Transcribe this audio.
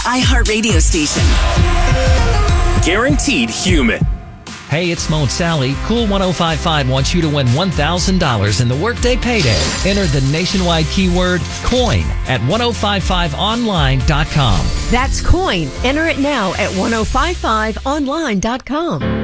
iHeartRadio station. Guaranteed human. Hey, it's Mo and Sally. Cool 105.5 wants you to win $1,000 in the Workday Payday. Enter the nationwide keyword COIN at 1055online.com. That's COIN. Enter it now at 1055online.com.